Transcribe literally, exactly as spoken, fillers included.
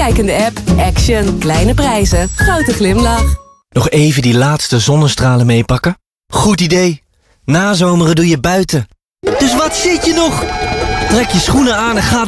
Kijk in de app. Action. Kleine prijzen. Grote glimlach. Nog even die laatste zonnestralen meepakken? Goed idee. Nazomeren doe je buiten. Dus wat zit je nog? Trek je schoenen aan en ga